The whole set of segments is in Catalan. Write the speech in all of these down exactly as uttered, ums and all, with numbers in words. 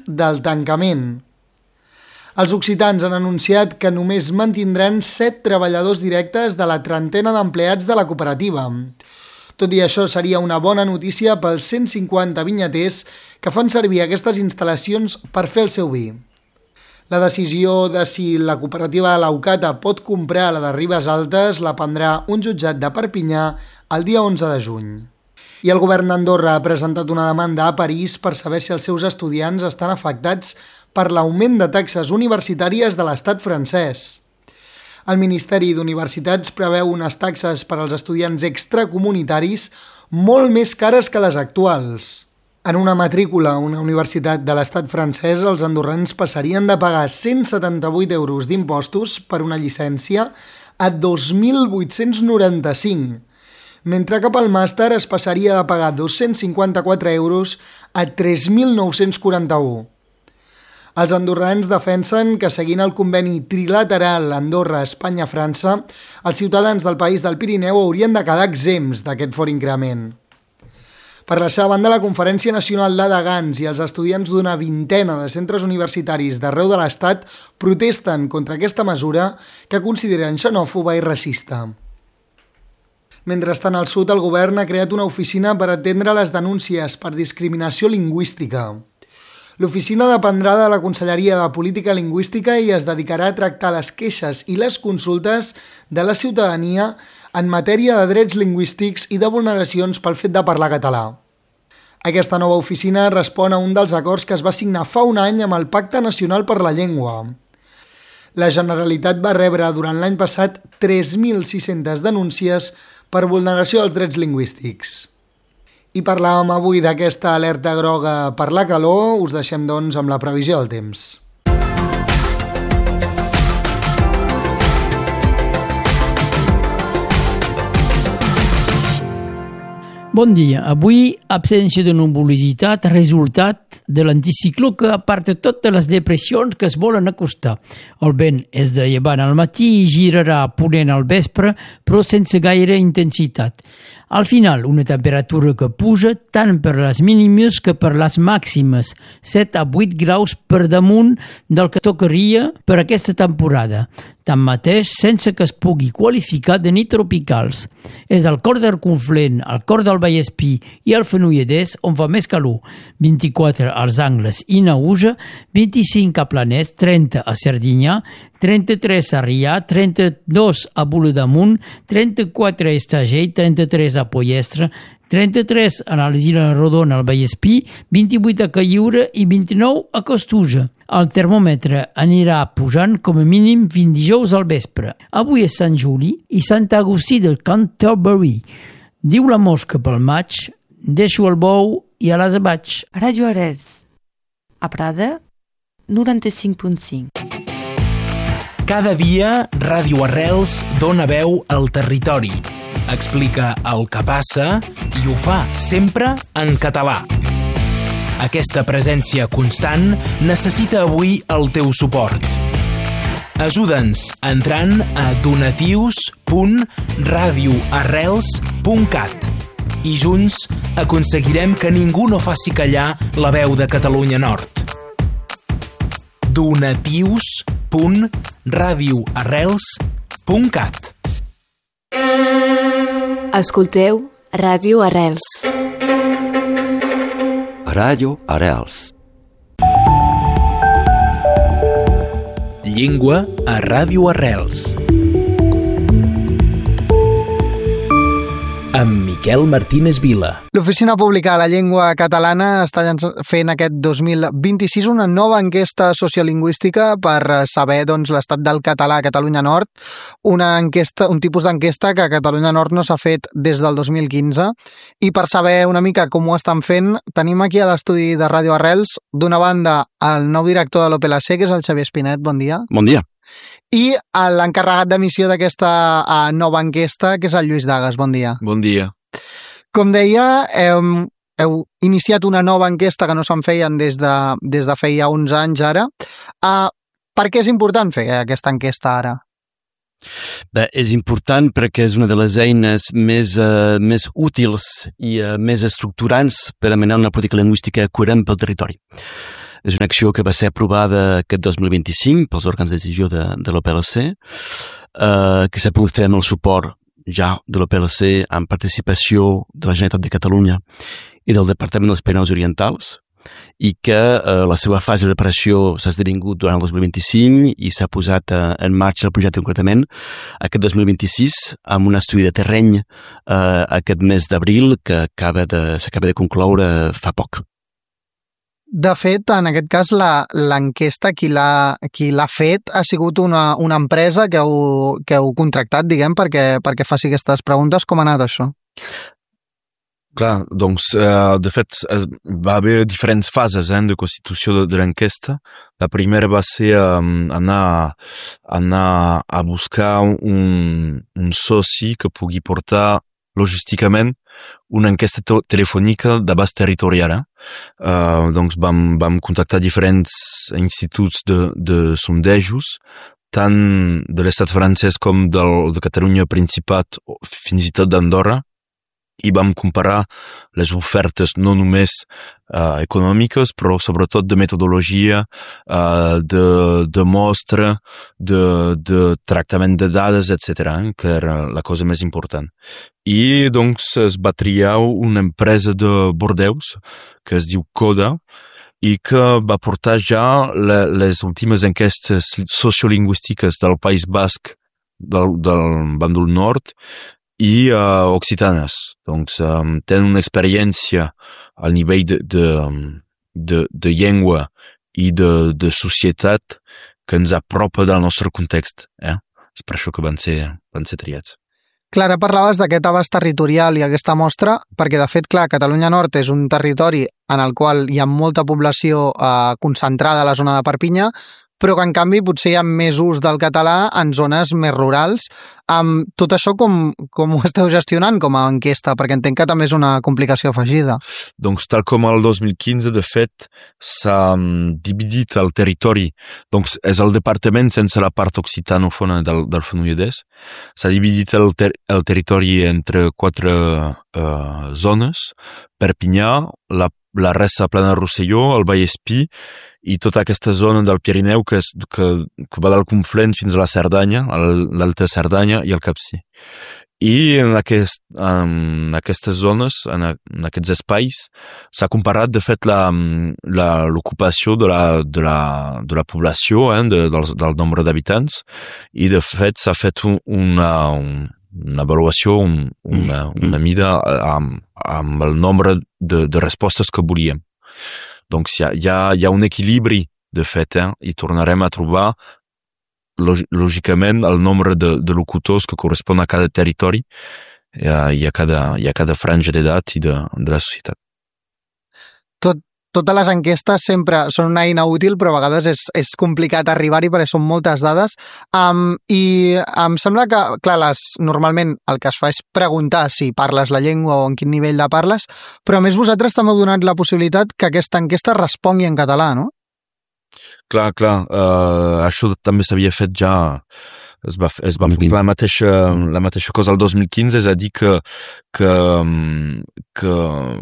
del tancament. Els occitans han anunciat que només mantindran set treballadors directes de la trentena d'empleats de la cooperativa. Tot i això, seria una bona notícia pels cent cinquanta vinyaters que fan servir aquestes instal·lacions per fer el seu vi. La decisió de si la cooperativa de l'Aucata pot comprar la de Ribes Altes la prendrà un jutjat de Perpinyà el dia onze de juny. I el govern d'Andorra ha presentat una demanda a París per saber si els seus estudiants estan afectats per l'augment de taxes universitàries de l'estat francès. El Ministeri d'Universitats preveu unes taxes per als estudiants extracomunitaris molt més cares que les actuals. En una matrícula a una universitat de l'estat francès, els andorrans passarien de pagar cent setanta-vuit euros d'impostos per una llicència a dos mil vuit-cents noranta-cinc, mentre que pel màster es passaria de pagar dos-cents cinquanta-quatre euros a tres mil nou-cents quaranta-u. Els andorrans defensen que, seguint el conveni trilateral Andorra-Espanya-França, els ciutadans del país del Pirineu haurien de quedar exempts d'aquest fort increment. Per la seva banda, la Conferència Nacional de Degans i els estudiants d'una vintena de centres universitaris d'arreu de l'Estat protesten contra aquesta mesura que consideren xenòfoba i racista. Mentrestant, al sud, el govern ha creat una oficina per atendre les denúncies per discriminació lingüística. L'oficina dependrà de la Conselleria de Política Lingüística i es dedicarà a tractar les queixes i les consultes de la ciutadania en matèria de drets lingüístics i de vulneracions pel fet de parlar català. Aquesta nova oficina respon a un dels acords que es va signar fa un any amb el Pacte Nacional per la Llengua. La Generalitat va rebre durant l'any passat tres mil sis-centes denúncies per vulneració dels drets lingüístics. I parlàvem avui d'aquesta alerta groga per la calor, us deixem doncs amb la previsió del temps. Bon dia. Avui, absència de nuvolositat, resultat de l'anticicló que aparta totes les depressions que es volen acostar. El vent és de llevant al matí i girarà a ponent al vespre, però sense gaire intensitat. Al final, una temperatura que puja tant per les mínimes que per les màximes, set a vuit graus per damunt del que tocaria per aquesta temporada. Tanmateix, sense que es pugui qualificar de nit tropicals. És al cor del Conflent, al cor del Vallespí i al Fenolledès on fa més calor. vint-i-quatre als Angles i Naüja, vint-i-cinc a Planès, trenta a Cerdinyà, trenta-tres a Rià, trenta-dos a Bolademunt, trenta-quatre a Estagell, trenta-tres a Pollestre, trenta-tres a l'Isla Rodona al Vallespí, vint-i-vuit a Calliure i vint-i-nou a Costuja. El termòmetre anirà pujant com a mínim fins dijous al vespre. Avui és Sant Juli i Sant Agustí de Canterbury. Diu la mosca pel maig, deixo el bou i a les vaig. Ràdio Arrels. A Prada, noranta-cinc punt cinc. Cada dia, Ràdio Arrels dona veu al territori. Explica el que passa i ho fa sempre en català. Aquesta presència constant necessita avui el teu suport. Ajuda'ns entrant a donatius punt radioarrels punt cat i junts aconseguirem que ningú no faci callar la veu de Catalunya Nord. donatius punt radioarrels punt cat. Escolteu Ràdio Arrels. Ràdio Arrels. Llengua a Ràdio Arrels. Amb Miquel Martínez Vila. L'Oficina Pública de la Llengua Catalana està fent aquest dos mil vint-i-sis una nova enquesta sociolingüística per saber doncs, l'estat del català a Catalunya Nord, una enquesta, un tipus d'enquesta que a Catalunya Nord no s'ha fet des del dos mil quinze. I per saber una mica com ho estan fent, tenim aquí a l'estudi de Ràdio Arrels, d'una banda, el nou director de l'O P L C, que és el Xavier Espinet. Bon dia. Bon dia. I l'encarregat d'emissió d'aquesta nova enquesta, que és el Lluís Dagas. Bon dia. Bon dia. Com deia, heu, heu iniciat una nova enquesta que no se'n feien des de, des de feia onze anys ara. Uh, per què és important fer aquesta enquesta ara? Bé, és important perquè és una de les eines més, uh, més útils i uh, més estructurants per a menar una política lingüística coherent pel territori. És una acció que va ser aprovada aquest dos mil vint-i-cinc pels òrgans de decisió de, de l'O P L C, eh, que s'ha pogut fer amb el suport ja de l'O P L C amb participació de la Generalitat de Catalunya i del Departament dels Pirineus Orientals, i que eh, la seva fase de preparació s'ha esdevingut durant el dos mil vint-i-cinc i s'ha posat eh, en marxa el projecte concretament aquest dos mil vint-i-sis amb un estudi de terreny eh, aquest mes d'abril que acaba de, s'acaba de concloure fa poc. De fet, en aquest cas, la, l'enquesta, qui l'ha, qui l'ha fet ha sigut una, una empresa que heu, que heu contractat, diguem, perquè, perquè faci aquestes preguntes. Com ha anat això? Clar, doncs, eh, de fet, es, va haver diferents fases eh, de constitució de, de l'enquesta. La primera va ser um, anar, anar a buscar un, un soci que pugui portar logísticament una enquesta te- telefònica d'abast territorial. Eh? Uh, doncs vam, vam contactar diferents instituts de, de sondejos, tant de l'estat francès com del, de Catalunya Principat, fins i tot d'Andorra, i vam comparar les ofertes no només uh, econòmiques, però sobretot de metodologia, uh, de, de mostra, de, de tractament de dades, etcètera, eh, que era la cosa més important. I doncs es va triar una empresa de Bordeus, que es diu Coda, i que va portar ja le, les últimes enquestes sociolingüístiques del País Basc, del, del bàndol nord, i uh, occitanes. Doncs um, tenen una experiència al nivell de, de, de, de llengua i de, de societat que ens apropa del nostre context. Eh? És per això que van ser, van ser triats. Clara, parlaves d'aquest abast territorial i aquesta mostra, perquè de fet, clar, Catalunya Nord és un territori en el qual hi ha molta població eh, concentrada a la zona de Perpinyà, però que en canvi potser hi ha més ús del català en zones més rurals. Um, tot això com, com ho esteu gestionant com a enquesta? Perquè entenc que també és una complicació afegida. Doncs tal com el dos mil quinze, de fet, s'ha um, dividit el territori. Doncs és el departament sense la part occitanòfona del, del Fenolledès. S'ha dividit el, ter el territori entre quatre uh, zones: Perpinyà, la, la Ressa Plana Rosselló, el Vallespí, i tota aquesta zona del Pirineu que, és, que, que va del Conflent fins a la Cerdanya, l'Alta Cerdanya i el Capcir. I en, aquest, en aquestes zones, en, en aquests espais, s'ha comparat, de fet, l'ocupació de, la, de, la, de la població, eh, de, del, del nombre d'habitants, i de fet s'ha fet un, una, un, una avaluació, un, una, una mida amb, amb el nombre de, de respostes que volíem. Doncs hi ha, hi ha, hi ha un equilibri, de fet, eh? I tornarem a trobar, lògicament, el nombre de, de locutors que correspon a cada territori i a, i a, cada, i a cada franja d'edat i de, de la societat. Tot, totes les enquestes sempre són una eina útil, però a vegades és, és complicat arribar-hi perquè són moltes dades. Um, I em sembla que, clar, les, normalment el que es fa és preguntar si parles la llengua o en quin nivell la parles, però a més vosaltres també heu donat la possibilitat que aquesta enquesta respongui en català, no? Clar, clar. Uh, això també s'havia fet ja... Es va, es va fer la mateixa, la mateixa cosa el dos mil quinze, és a dir que, que, que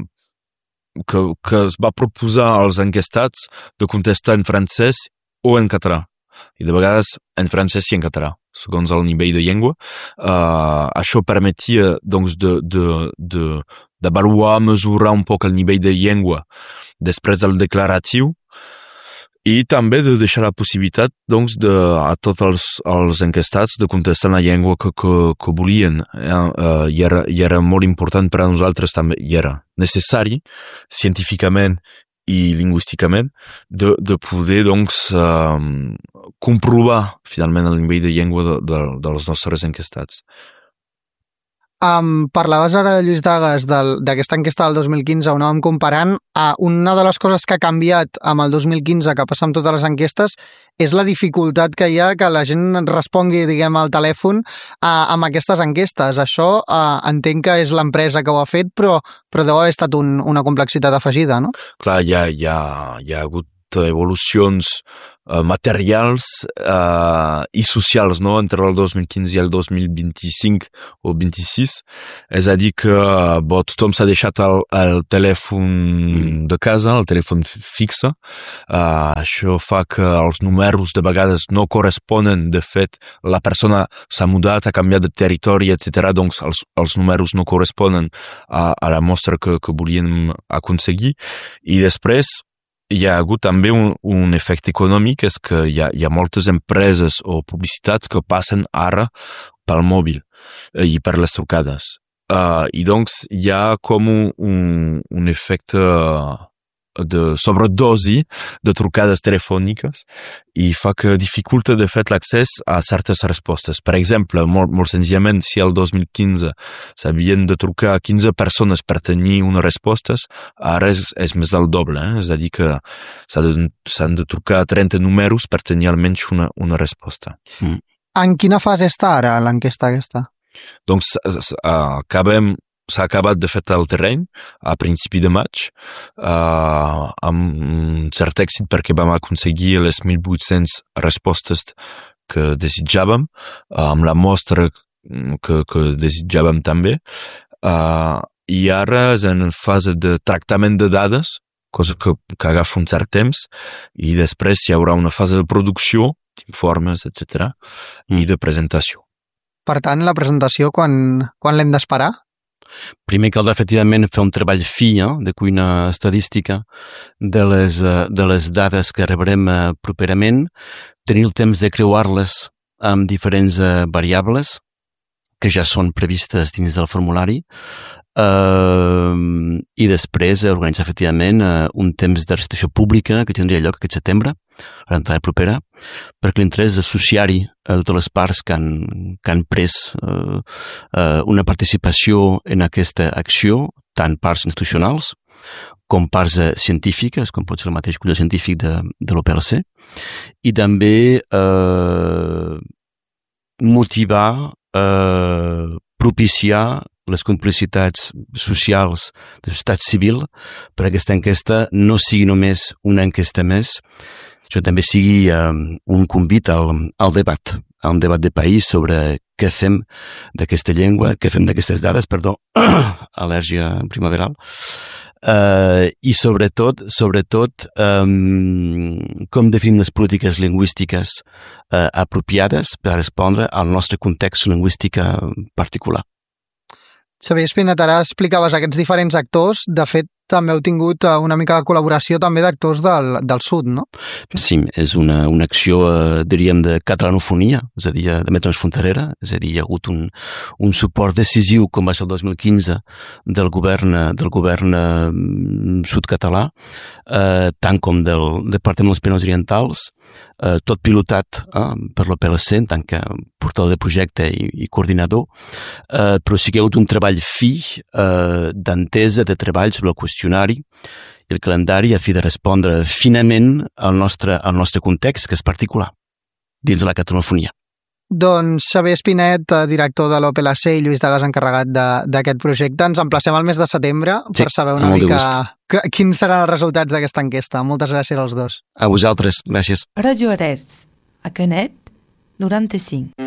Que, que es va proposar als enquestats de contestar en francès o en català. I de vegades en francès i en català, segons el nivell de llengua. Uh, això permetia, doncs, de, de, de, d'avaluar, mesurar un poc el nivell de llengua després del declaratiu, i també de deixar la possibilitat, doncs, de, a tots els, els enquestats de contestar en la llengua que, que, que volien. Eh? Uh, i, era, I era molt important per a nosaltres també, i era necessari, científicament i lingüísticament, de, de poder, doncs, uh, comprovar, finalment, el nivell de llengua de, de, dels nostres enquestats. Um, parlaves ara, Lluís Dagas, d'aquesta enquesta del dos mil quinze, on anàvem comparant. Uh, una de les coses que ha canviat amb el dos mil quinze, que passa amb totes les enquestes, és la dificultat que hi ha que la gent respongui, diguem, al telèfon uh, amb aquestes enquestes. Això uh, entenc que és l'empresa que ho ha fet, però, però deu haver estat un, una complexitat afegida, no? Clar, hi ha, hi ha, hi ha hagut evolucions uh, materials uh, i socials, no? Entre el dos mil quinze i el dos mil vint-i-cinc o vint-i-sis. És a dir que bo, tothom s'ha deixat el, el telèfon de casa, el telèfon fixe. Uh, això fa que els números de vegades no corresponen. De fet, la persona s'ha mudat, ha canviat de territori, etcètera. Doncs els, els números no corresponen a, a la mostra que, que volíem aconseguir. I després hi ha hagut també un, un efecte econòmic, és que hi ha, hi ha moltes empreses o publicitats que passen ara pel mòbil i per les trucades. Uh, I doncs hi ha com un, un, un efecte de sobredosi de trucades telefòniques i fa que dificulta de fet l'accés a certes respostes. Per exemple, molt, molt senzillament, si el dos mil quinze s'havien de trucar quinze persones per tenir unes respostes, ara és, és més del doble, eh? És a dir que s'han de, de trucar trenta números per tenir almenys una, una resposta. Mm. En quina fase està ara l'enquesta aquesta? Doncs acabem s'ha acabat de fet el terreny a principi de maig uh, amb un cert èxit perquè vam aconseguir les mil vuit-centes respostes que desitjàvem, uh, amb la mostra que, que desitjàvem també. Uh, I ara és en fase de tractament de dades, cosa que, que agafa un cert temps, i després hi haurà una fase de producció, d'informes, etcètera, mm. i de presentació. Per tant, la presentació, quan, quan l'hem d'esperar? Primer caldrà efectivament fer un treball fi eh, de cuina estadística de les, de les dades que rebrem eh, properament, tenir el temps de creuar-les amb diferents eh, variables que ja són previstes dins del formulari eh, i després eh, organitzar efectivament eh, un temps de recitació pública que tindria lloc aquest setembre, a l'entrada propera, perquè l'interès d'associar-hi a totes les parts que han, que han pres eh, eh, una participació en aquesta acció, tant parts institucionals com parts eh, científiques, com pot ser el mateix comitè científic de, de l'O P L C, i també eh, motivar, eh, propiciar les complicitats socials de societat civil per aquesta enquesta no sigui només una enquesta més, això també sigui um, un convit al, al debat, a un debat de país sobre què fem d'aquesta llengua, què fem d'aquestes dades, perdó, al·lèrgia primaveral, uh, i sobretot, sobretot um, com definim les polítiques lingüístiques uh, apropiades per respondre al nostre context lingüístic particular. Xavier Espinet, ara explicaves aquests diferents actors. De fet, també heu tingut una mica de col·laboració també d'actors del, del sud, no? Sí, és una, una acció, eh, diríem, de catalanofonia, és a dir, de metro transfronterera, és a dir, hi ha hagut un, un suport decisiu, com va ser el dos mil quinze, del govern, del govern eh, sud-català, eh, tant com del Departament dels Pirineus Orientals, eh, tot pilotat eh, per l'O P L C, en tant que portador de projecte i, i coordinador, eh, però sí que hi ha hagut un treball fi eh, d'entesa, de treball sobre el qüestionari i el calendari a fi de respondre finament al nostre, al nostre context, que és particular, dins de la catalanofonia. Doncs Xavier Espinet, director de l'O P L C, i Lluís Dagas, encarregat d'aquest projecte. Ens emplacem al mes de setembre sí, per saber una mica que, quins seran els resultats d'aquesta enquesta. Moltes gràcies als dos. A vosaltres, gràcies. Radio Arrels, a Canet, noranta-cinc.